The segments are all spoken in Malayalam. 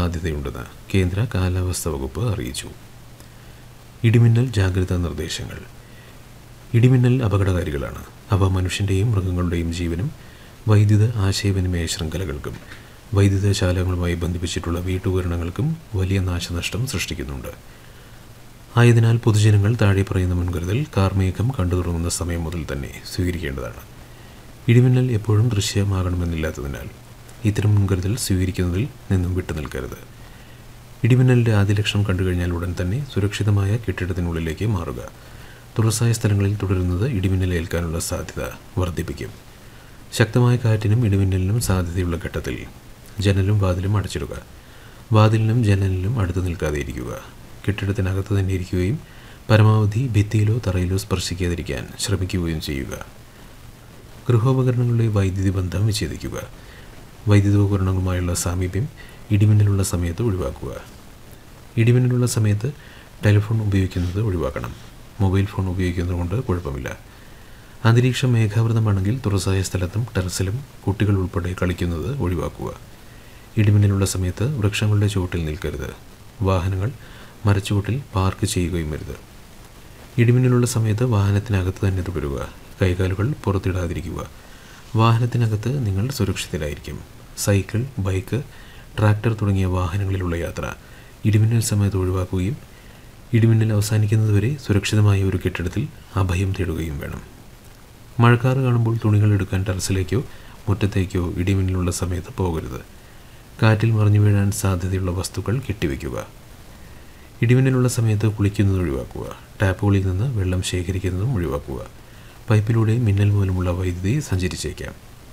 സാധ്യതയുണ്ടെന്ന് കേന്ദ്ര കാലാവസ്ഥാ വകുപ്പ് അറിയിച്ചു. ഇടിമിന്നൽ ജാഗ്രതാ നിർദ്ദേശങ്ങൾ. ഇടിമിന്നൽ അപകടകാരികളാണ്. അവ മനുഷ്യൻ്റെയും മൃഗങ്ങളുടെയും ജീവനും വൈദ്യുത ആശയവിനിമയ ശൃംഖലകൾക്കും വൈദ്യുത ശാലകളുമായി ബന്ധിപ്പിച്ചിട്ടുള്ള വീട്ടുപകരണങ്ങൾക്കും വലിയ നാശനഷ്ടം സൃഷ്ടിക്കുന്നുണ്ട്. ആയതിനാൽ പൊതുജനങ്ങൾ താഴെ പറയുന്ന മുൻകരുതൽ കാർമേഘം കണ്ടു തുടങ്ങുന്ന സമയം മുതൽ തന്നെ സ്വീകരിക്കേണ്ടതാണ്. ഇടിമിന്നൽ എപ്പോഴും ദൃശ്യമാകണമെന്നില്ലാത്തതിനാൽ ഇത്തരം മുൻകരുതൽ സ്വീകരിക്കുന്നതിൽ നിന്നും വിട്ടുനിൽക്കരുത്. ഇടിമിന്നലിൻ്റെ ആദ്യ ലക്ഷണം കണ്ടുകഴിഞ്ഞാൽ ഉടൻ തന്നെ സുരക്ഷിതമായ കെട്ടിടത്തിനുള്ളിലേക്ക് മാറുക. തുറസായ സ്ഥലങ്ങളിൽ തുടരുന്നത് ഇടിമിന്നലേൽക്കാനുള്ള സാധ്യത വർദ്ധിപ്പിക്കും. ശക്തമായ കാറ്റിനും ഇടിമിന്നലിനും സാധ്യതയുള്ള ഘട്ടത്തിൽ ജനലും വാതിലും അടച്ചിടുക. വാതിലിനും ജനലിനും അടുത്ത് നിൽക്കാതെ ഇരിക്കുക. കെട്ടിടത്തിനകത്ത് തന്നെ ഇരിക്കുകയും പരമാവധി ഭിത്തിയിലോ തറയിലോ സ്പർശിക്കാതിരിക്കാൻ ശ്രമിക്കുകയും ചെയ്യുക. ഗൃഹോപകരണങ്ങളുടെ വൈദ്യുതി ബന്ധം വിച്ഛേദിക്കുക. വൈദ്യുതോപകരണങ്ങളുമായുള്ള സാമീപ്യം ഇടിമിന്നലുള്ള സമയത്ത് ഒഴിവാക്കുക. ഇടിമിന്നലുള്ള സമയത്ത് ടെലിഫോൺ ഉപയോഗിക്കുന്നത് ഒഴിവാക്കണം. മൊബൈൽ ഫോൺ ഉപയോഗിക്കുന്നതുകൊണ്ട് കുഴപ്പമില്ല. അന്തരീക്ഷം മേഘാവൃതമാണെങ്കിൽ തുറസായ സ്ഥലത്തും ടെറസിലും കുട്ടികൾ ഉൾപ്പെടെ കളിക്കുന്നത് ഒഴിവാക്കുക. ഇടിമിന്നലുള്ള സമയത്ത് വൃക്ഷങ്ങളുടെ ചുവട്ടിൽ നിൽക്കരുത്. വാഹനങ്ങൾ മരച്ചുവട്ടിൽ പാർക്ക് ചെയ്യുകയും അരുത്. ഇടിമിന്നലുള്ള സമയത്ത് വാഹനത്തിനകത്ത് തന്നെ തുടരുക. കൈകാലുകൾ പുറത്തിടാതിരിക്കുക. വാഹനത്തിനകത്ത് നിങ്ങൾ സുരക്ഷിതരായിരിക്കും. സൈക്കിൾ, ബൈക്ക്, ട്രാക്ടർ തുടങ്ങിയ വാഹനങ്ങളിലുള്ള യാത്ര ഇടിമിന്നൽ സമയത്ത് ഒഴിവാക്കുകയും ഇടിമിന്നൽ അവസാനിക്കുന്നതുവരെ സുരക്ഷിതമായ ഒരു കെട്ടിടത്തിൽ അഭയം തേടുകയും വേണം. മഴക്കാറ് കാണുമ്പോൾ തുണികൾ എടുക്കാൻ ടെറസിലേക്കോ മുറ്റത്തേക്കോ ഇടിമിന്നലുള്ള സമയത്ത് പോകരുത്. കാറ്റിൽ മറിഞ്ഞു വീഴാൻ സാധ്യതയുള്ള വസ്തുക്കൾ കെട്ടിവെക്കുക. ഇടിമിന്നലുള്ള സമയത്ത് കുളിക്കുന്നത് ഒഴിവാക്കുക. ടാപ്പുകളിൽ നിന്ന് വെള്ളം ശേഖരിക്കുന്നതും ഒഴിവാക്കുക. പൈപ്പിലൂടെ മിന്നൽ മൂലമുള്ള വൈദ്യുതി സഞ്ചരിച്ചേക്കാം.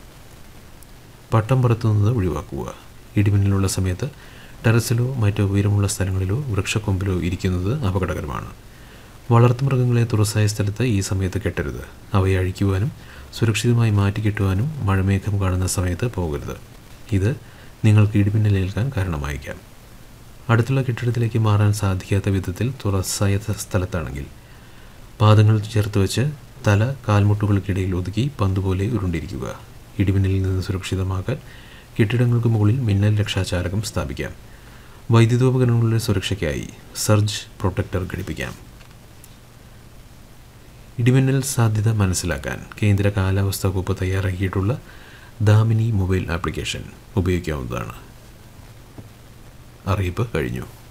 പട്ടം പറത്തുന്നത് ഒഴിവാക്കുക. ഇടിമിന്നലുള്ള സമയത്ത് ടെറസിലോ മറ്റോ ഉയരമുള്ള സ്ഥലങ്ങളിലോ വൃക്ഷക്കൊമ്പിലോ ഇരിക്കുന്നത് അപകടകരമാണ്. വളർത്തുമൃഗങ്ങളെ തുറസായ സ്ഥലത്ത് ഈ സമയത്ത് കെട്ടരുത്. അവയെ അഴിക്കുവാനും സുരക്ഷിതമായി മാറ്റിക്കെട്ടുവാനും മഴമേഘം കാണുന്ന സമയത്ത് പോകരുത്. ഇത് നിങ്ങൾക്ക് ഇടിമിന്നലേൽക്കാൻ കാരണമായേക്കാം. അടുത്തുള്ള കെട്ടിടത്തിലേക്ക് മാറാൻ സാധിക്കാത്ത വിധത്തിൽ തുറസായ സ്ഥലത്താണെങ്കിൽ പാദങ്ങൾ ചേർത്ത് വെച്ച് തല കാൽമുട്ടുകൾക്കിടയിൽ ഒതുക്കി പന്തുപോലെ ഉരുണ്ടിരിക്കുക. ഇടിമിന്നലിൽ നിന്ന് സുരക്ഷിതമാക്കാൻ കെട്ടിടങ്ങൾക്ക് മുകളിൽ മിന്നൽ രക്ഷാചാലകം സ്ഥാപിക്കാം. വൈദ്യുതോപകരണങ്ങളുടെ സുരക്ഷയ്ക്കായി സർജ് പ്രൊട്ടക്ടർ ഘടിപ്പിക്കാം. ഇടിമിന്നൽ സാധ്യത മനസ്സിലാക്കാൻ കേന്ദ്ര കാലാവസ്ഥാ വകുപ്പ് തയ്യാറാക്കിയിട്ടുള്ള ദാമിനി മൊബൈൽ ആപ്ലിക്കേഷൻ ഉപയോഗിക്കാവുന്നതാണ്. അറിയിപ്പ് കഴിഞ്ഞു.